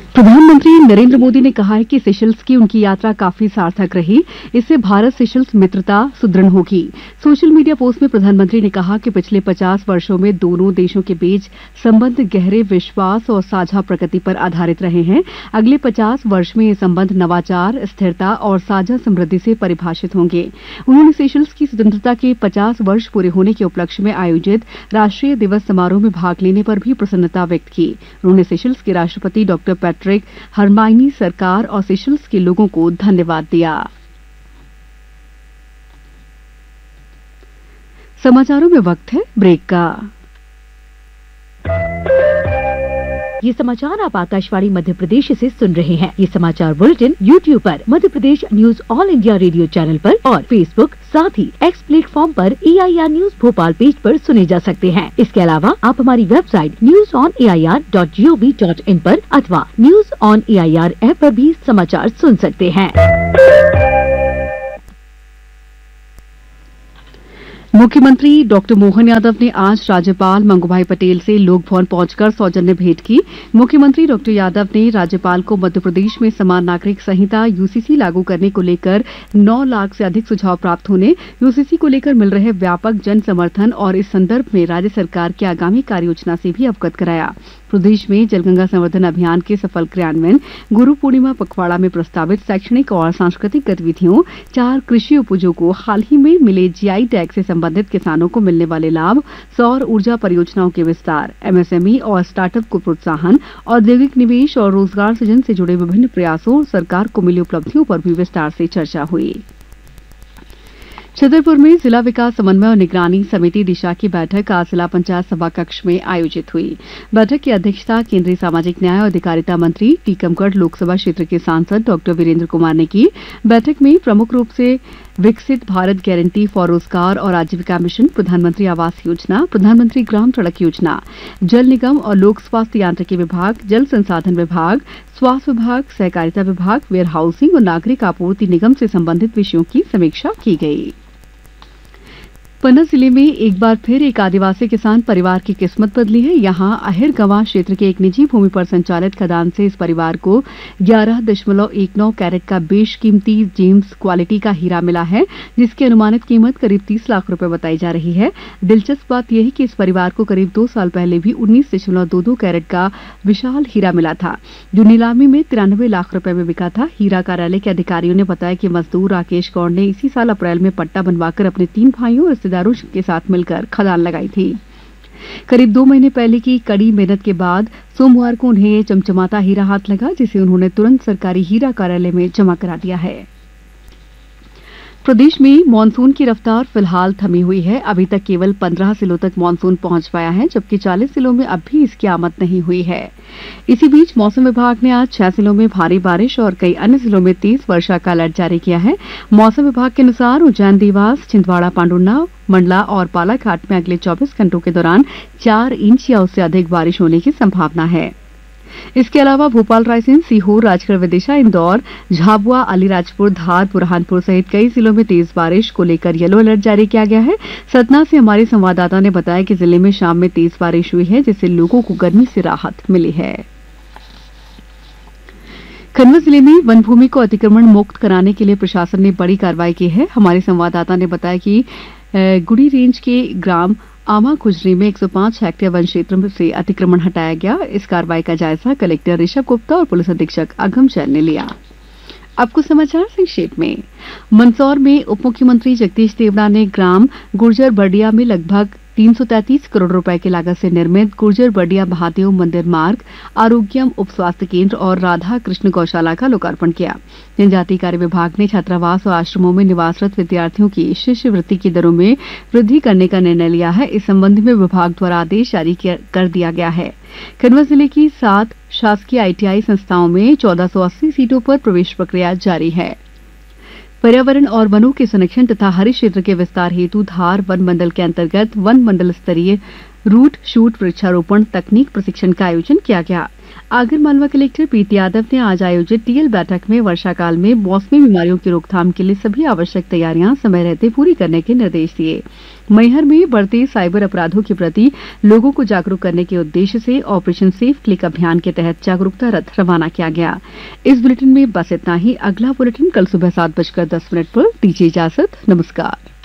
प्रधानमंत्री नरेंद्र मोदी ने कहा है कि सेशल्स की उनकी यात्रा काफी सार्थक रही। इससे भारत सेशल्स मित्रता सुदृढ़ होगी। सोशल मीडिया पोस्ट में प्रधानमंत्री ने कहा कि पिछले 50 वर्षों में दोनों देशों के बीच संबंध गहरे विश्वास और साझा प्रगति पर आधारित रहे हैं। अगले 50 वर्ष में ये संबंध नवाचार, स्थिरता और साझा समृद्धि से परिभाषित होंगे। उन्होंने सेशल्स की स्वतंत्रता के 50 वर्ष पूरे होने के उपलक्ष्य में आयोजित राष्ट्रीय दिवस समारोह में भाग लेने पर भी प्रसन्नता व्यक्त की। उन्होंने सेशल्स के राष्ट्रपति डॉक्टर पैट्रिक हरमाइनी, सरकार और सेशल्स के लोगों को धन्यवाद दिया। समाचारों में वक्त है ब्रेक का। ये समाचार आप आकाशवाणी मध्य प्रदेश से सुन रहे हैं। ये समाचार बुलेटिन YouTube पर Madhya Pradesh news all India radio channel पर और फेसबुक साथ ही एक्स प्लेटफॉर्म पर AIR न्यूज भोपाल पेज पर सुने जा सकते हैं। इसके अलावा आप हमारी वेबसाइट newsonair.gov.in पर अथवा न्यूज ऑन AIR ऐप पर भी समाचार सुन सकते हैं। मुख्यमंत्री डॉक्टर मोहन यादव ने आज राज्यपाल मंगूभाई पटेल से लोक भवन पहुंचकर सौजन्य भेंट की। मुख्यमंत्री डॉक्टर यादव ने राज्यपाल को मध्य प्रदेश में समान नागरिक संहिता UCC लागू करने को लेकर 9 लाख से अधिक सुझाव प्राप्त होने, UCC को लेकर मिल रहे व्यापक जन समर्थन और इस संदर्भ में राज्य सरकार की आगामी कार्ययोजना से भी अवगत कराया। प्रदेश में जलगंगा संवर्धन अभियान के सफल क्रियान्वयन, गुरु पूर्णिमा पखवाड़ा में प्रस्तावित शैक्षणिक और सांस्कृतिक गतिविधियों, 4 कृषि उपजों को हाल ही में मिले GI टैग से संबंधित किसानों को मिलने वाले लाभ, सौर ऊर्जा परियोजनाओं के विस्तार, MSME और स्टार्टअप को प्रोत्साहन, औद्योगिक निवेश और रोजगार सृजन से जुड़े विभिन्न प्रयासों और सरकार को मिली उपलब्धियों पर भी विस्तार से चर्चा हुई। छतरपुर में जिला विकास समन्वय और निगरानी समिति दिशा की बैठक आज जिला पंचायत सभा कक्ष में आयोजित हुई। बैठक की अध्यक्षता केंद्रीय सामाजिक न्याय और अधिकारिता मंत्री टीकमगढ़ लोकसभा क्षेत्र के सांसद डॉक्टर वीरेंद्र कुमार ने की। बैठक में प्रमुख रूप से विकसित भारत गारंटी फॉर रोजगार और आजीविका मिशन, प्रधानमंत्री आवास योजना, प्रधानमंत्री ग्राम सड़क योजना, जल निगम और लोक स्वास्थ्य यांत्रिकी विभाग, जल संसाधन विभाग, स्वास्थ्य विभाग, सहकारिता विभाग, वेयर हाउसिंग और नागरिक आपूर्ति निगम से संबंधित विषयों की समीक्षा की गई। पन्ना जिले में एक बार फिर एक आदिवासी किसान परिवार की किस्मत बदली है। यहां अहिर गंवा क्षेत्र के एक निजी भूमि पर संचालित खदान से इस परिवार को 11.19 कैरेट का बेशकीमती जेम्स क्वालिटी का हीरा मिला है, जिसकी अनुमानित कीमत करीब 30 लाख रुपए बताई जा रही है। दिलचस्प बात यह है कि इस परिवार को करीब 2 साल पहले भी 19.22 कैरेट का विशाल हीरा मिला था, जो नीलामी में 93 लाख रुपए में बिका था। हीरा कार्यालय के अधिकारियों ने बताया कि मजदूर राकेश गौड़ ने इसी साल अप्रैल में पट्टा बनवाकर अपने 3 भाइयों और रिश्तेदारों के साथ मिलकर खदान लगाई थी। करीब 2 महीने पहले की कड़ी मेहनत के बाद सोमवार को उन्हें ये चमचमाता हीरा हाथ लगा, जिसे उन्होंने तुरंत सरकारी हीरा कार्यालय में जमा करा दिया है। प्रदेश में मानसून की रफ्तार फिलहाल थमी हुई है। अभी तक केवल 15 जिलों तक मानसून पहुंच पाया है, जबकि 40 जिलों में अब भी इसकी आमद नहीं हुई है। इसी बीच मौसम विभाग ने आज 6 जिलों में भारी बारिश और कई अन्य जिलों में तेज वर्षा का अलर्ट जारी किया है। मौसम विभाग के अनुसार उज्जैन, देवास, छिंदवाड़ा, पांडुर्ना, मंडला और बालाघाट में अगले 24 घंटों के दौरान 4 इंच या उससे अधिक बारिश होने की संभावना है। इसके अलावा भोपाल, रायसेन, सीहोर, राजगढ़, विदिशा, इंदौर, झाबुआ, अलीराजपुर, धार, बुरहानपुर सहित कई जिलों में तेज बारिश को लेकर येलो अलर्ट जारी किया गया है। सतना से हमारे संवाददाता ने बताया कि जिले में शाम में तेज बारिश हुई है, जिससे लोगों को गर्मी से राहत मिली है। खंडवा जिले में वन भूमि को अतिक्रमण मुक्त कराने के लिए प्रशासन ने बड़ी कार्रवाई की है। हमारे संवाददाता ने बताया कि गुड़ी रेंज के ग्राम आमा खुजरी में 105 हेक्टेयर वन क्षेत्र से अतिक्रमण हटाया गया। इस कार्रवाई का जायजा कलेक्टर ऋषभ गुप्ता और पुलिस अधीक्षक अगम चैन ने लिया। अब कुछ समाचार संक्षेप में। मंदसौर में उप मुख्यमंत्री जगदीश देवड़ा ने ग्राम गुर्जर बर्डिया में लगभग 333 करोड़ रुपए की लागत से निर्मित गुर्जर बर्डिया महादेव मंदिर मार्ग, आरोग्यम उप स्वास्थ्य केंद्र और राधा कृष्ण गौशाला का लोकार्पण किया। जनजातीय कार्य विभाग ने छात्रावास और आश्रमों में निवासरत विद्यार्थियों की शिष्यवृत्ति की दरों में वृद्धि करने का निर्णय लिया है। इस संबंध में विभाग द्वारा आदेश जारी कर दिया गया है। खंडवा जिले की 7 शासकीय ITI संस्थाओं में 1480 सीटों पर प्रवेश प्रक्रिया जारी है। पर्यावरण और वनों के संरक्षण तथा हरित क्षेत्र के विस्तार हेतु धार वन मंडल के अंतर्गत वन मंडल स्तरीय रूट शूट वृक्षारोपण तकनीक प्रशिक्षण का आयोजन किया गया। आगरमालवा कलेक्टर पीती यादव ने आज आयोजित टीएल बैठक में वर्षा काल में मौसमी बीमारियों की रोकथाम के लिए सभी आवश्यक तैयारियां समय रहते पूरी करने के निर्देश दिए। मैहर में बढ़ते साइबर अपराधों के प्रति लोगों को जागरूक करने के उद्देश्य से ऑपरेशन सेफ क्लिक अभियान के तहत जागरूकता रथ रवाना किया गया। इस बुलेटिन में बस इतना ही। अगला बुलेटिन कल सुबह 7:10 पर दीजिए इजाजत। नमस्कार।